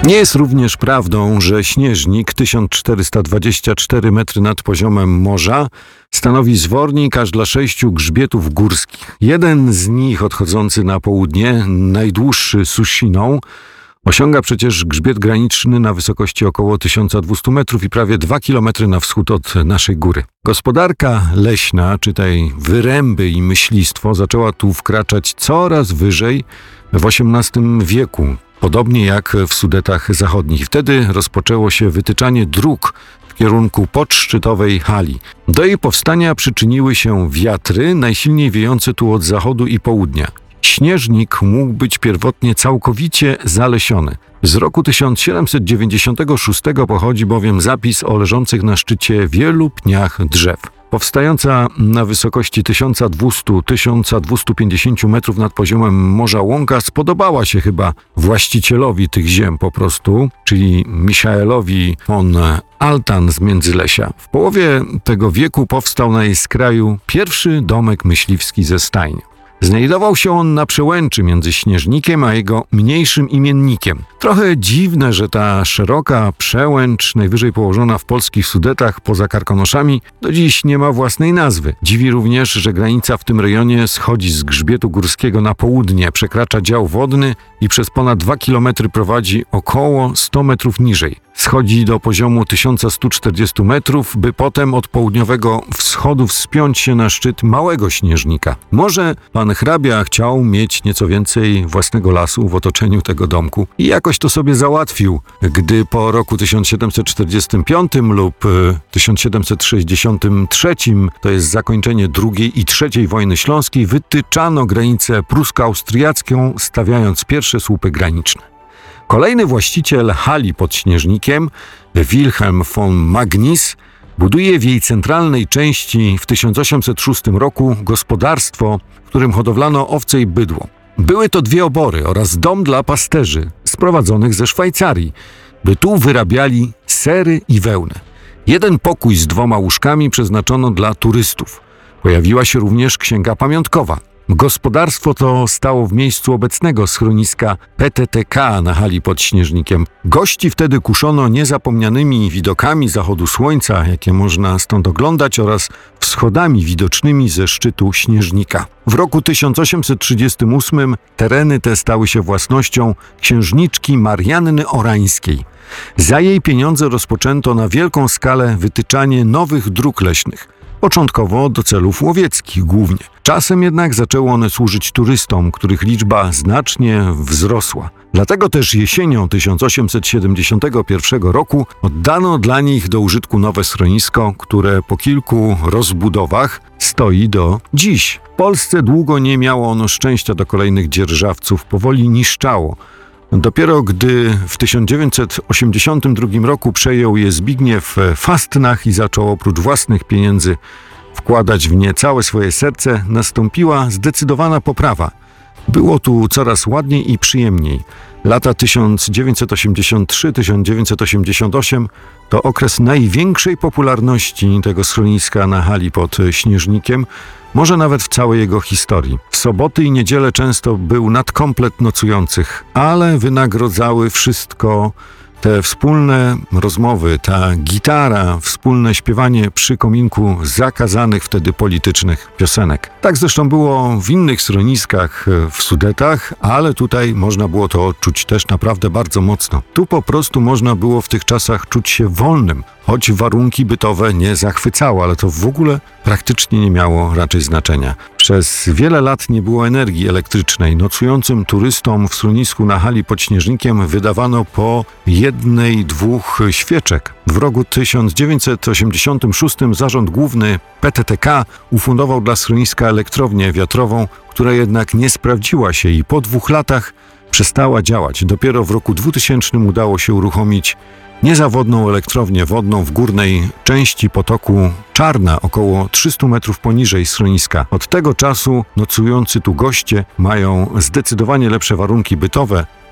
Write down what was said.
Nie jest również prawdą, że Śnieżnik, 1424 metry nad poziomem morza, stanowi zwornik aż dla 6 grzbietów górskich. Jeden z nich, odchodzący na południe, najdłuższy Sushiną, osiąga przecież grzbiet graniczny na wysokości około 1200 metrów i prawie 2 kilometry na wschód od naszej góry. Gospodarka leśna, czytaj wyręby i myślistwo, zaczęła tu wkraczać coraz wyżej w XVIII wieku, podobnie jak w Sudetach Zachodnich. Wtedy rozpoczęło się wytyczanie dróg w kierunku podszczytowej Hali. Do jej powstania przyczyniły się wiatry, najsilniej wiejące tu od zachodu i południa. Śnieżnik mógł być pierwotnie całkowicie zalesiony. Z roku 1796 pochodzi bowiem zapis o leżących na szczycie wielu pniach drzew. Powstająca na wysokości 1200-1250 metrów nad poziomem morza łąka spodobała się chyba właścicielowi tych ziem po prostu, czyli Michaelowi von Altan z Międzylesia. W połowie tego wieku powstał na jej skraju pierwszy domek myśliwski ze stajnią. Znajdował się on na przełęczy między Śnieżnikiem a jego mniejszym imiennikiem. Trochę dziwne, że ta szeroka przełęcz, najwyżej położona w polskich Sudetach poza Karkonoszami, do dziś nie ma własnej nazwy. Dziwi również, że granica w tym rejonie schodzi z grzbietu górskiego na południe, przekracza dział wodny i przez ponad 2 km prowadzi około 100 metrów niżej. Schodzi do poziomu 1140 metrów, by potem od południowego wschodu wspiąć się na szczyt Małego Śnieżnika. Może pan hrabia chciał mieć nieco więcej własnego lasu w otoczeniu tego domku i jakoś to sobie załatwił, gdy po roku 1745 lub 1763, to jest zakończenie II i III wojny śląskiej, wytyczano granicę prusko-austriacką, stawiając pierwsze słupy graniczne. Kolejny właściciel Hali pod Śnieżnikiem, Wilhelm von Magnis, buduje w jej centralnej części w 1806 roku gospodarstwo, w którym hodowlano owce i bydło. Były to 2 obory oraz dom dla pasterzy sprowadzonych ze Szwajcarii, by tu wyrabiali sery i wełnę. Jeden pokój z 2 łóżkami przeznaczono dla turystów. Pojawiła się również księga pamiątkowa. Gospodarstwo to stało w miejscu obecnego schroniska PTTK na Hali pod Śnieżnikiem. Gości wtedy kuszono niezapomnianymi widokami zachodu słońca, jakie można stąd oglądać, oraz wschodami widocznymi ze szczytu Śnieżnika. W roku 1838 tereny te stały się własnością księżniczki Marianny Orańskiej. Za jej pieniądze rozpoczęto na wielką skalę wytyczanie nowych dróg leśnych. Początkowo do celów łowieckich głównie. Czasem jednak zaczęły one służyć turystom, których liczba znacznie wzrosła. Dlatego też jesienią 1871 roku oddano dla nich do użytku nowe schronisko, które po kilku rozbudowach stoi do dziś. W Polsce długo nie miało ono szczęścia do kolejnych dzierżawców, powoli niszczało. Dopiero gdy w 1982 roku przejął je Zbigniew Fastnach i zaczął oprócz własnych pieniędzy wkładać w nie całe swoje serce, nastąpiła zdecydowana poprawa. Było tu coraz ładniej i przyjemniej. Lata 1983-1988 to okres największej popularności tego schroniska na Hali pod Śnieżnikiem, może nawet w całej jego historii. W soboty i niedzielę często był nadkomplet nocujących, ale wynagrodzały wszystko te wspólne rozmowy, ta gitara, wspólne śpiewanie przy kominku zakazanych wtedy politycznych piosenek. Tak zresztą było w innych schroniskach w Sudetach, ale tutaj można było to odczuć też naprawdę bardzo mocno. Tu po prostu można było w tych czasach czuć się wolnym, choć warunki bytowe nie zachwycały, ale to w ogóle praktycznie nie miało raczej znaczenia. Przez wiele lat nie było energii elektrycznej. Nocującym turystom w schronisku na Hali pod Śnieżnikiem wydawano po 1-2 świeczek. W roku 1986 Zarząd Główny PTTK ufundował dla schroniska elektrownię wiatrową, która jednak nie sprawdziła się i po 2 latach przestała działać. Dopiero w roku 2000 udało się uruchomić niezawodną elektrownię wodną w górnej części potoku Czarna, około 300 metrów poniżej schroniska. Od tego czasu nocujący tu goście mają zdecydowanie lepsze warunki bytowe,